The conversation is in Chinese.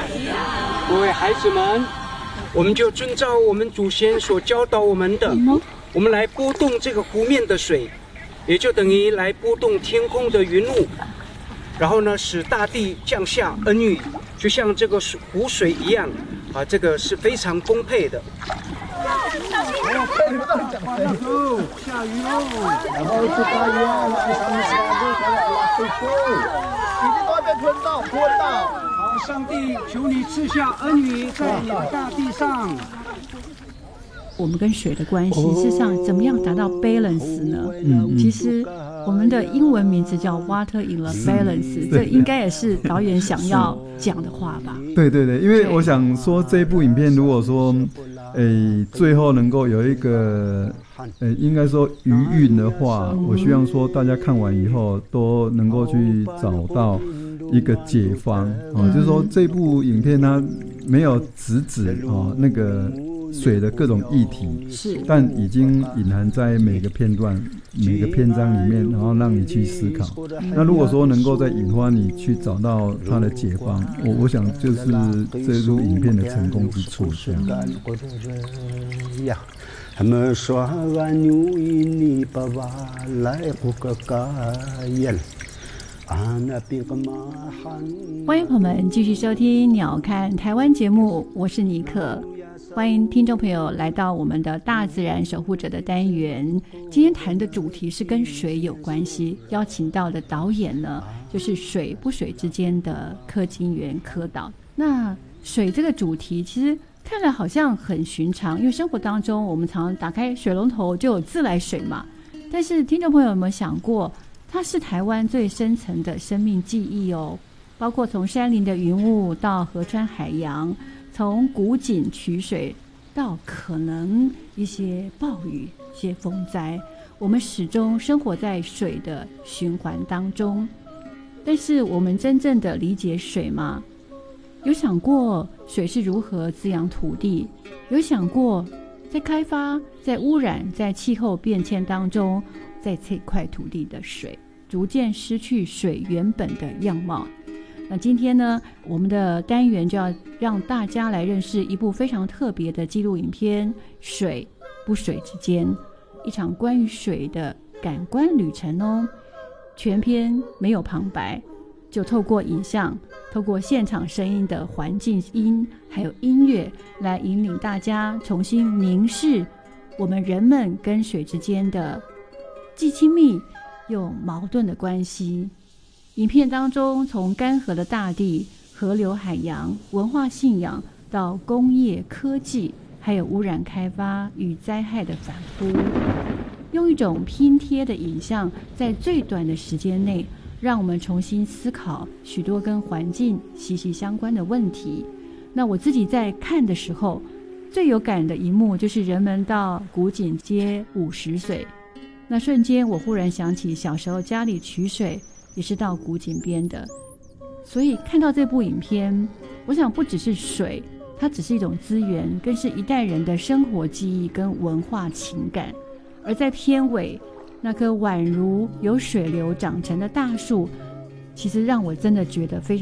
各位孩子们，我们就遵照我们祖先所教导我们的，我们来拨动这个湖面的水，也就等于来拨动天空的云雾，然后呢，使大地降下恩雨，就像这个湖水一样啊，这个是非常丰沛的。下雨喽！已经都被吞到。好，上帝求你赐下恩雨在大地上。 我们跟水的关系，事实上怎么样达到 balance 呢？其实我们的英文名字叫 Water in the Balance， 这应该也是导演想要讲的话吧？ 对，因为我想说这部影片，如果说最后能够有一个应该说余韵的话，我希望说大家看完以后都能够去找到一个解方就是说这部影片它没有直指那个水的各种议题， 是， 但已经隐含在每个片段、每个篇章里面，然后让你去思考。那如果说能够再引发你去找到它的解方，我想就是这部影片的成功之处。这样。 欢迎朋友们继续收听鸟看台湾节目，我是尼克。欢迎听众朋友来到我们的大自然守护者的单元。今天谈的主题是跟水有关系，邀请到的导演呢，就是水不水之间的柯金源柯导。那水这个主题其实看来好像很寻常，因为生活当中我们常常打开水龙头就有自来水嘛。但是听众朋友有没有想过，它是台湾最深层的生命记忆哦，包括从山林的云雾到河川海洋，从古井取水到可能一些暴雨、一些风灾，我们始终生活在水的循环当中。但是我们真正的理解水吗？有想过水是如何滋养土地？有想过在开发、在污染、在气候变迁当中，在这块土地的水逐渐失去水原本的样貌。那今天呢，我们的单元就要让大家来认识一部非常特别的纪录影片《水不水之间》，一场关于水的感官旅程哦。全篇没有旁白，就透过影像，透过现场声音的环境音还有音乐，来引领大家重新凝视我们人们跟水之间的既亲密又矛盾的关系。影片当中，从干涸的大地、河流、海洋、文化信仰到工业科技，还有污染开发与灾害的反扑，用一种拼贴的影像，在最短的时间内让我们重新思考许多跟环境息息相关的问题。那我自己在看的时候，最有感的一幕就是人们到古井接50水，那瞬间我忽然想起小时候家里取水也是到古井边的。所以看到这部影片，我想不只是水，它只是一种资源，更是一代人的生活记忆跟文化情感。而在片尾，那棵宛如由水流长成的大树，其实让我真的觉得非常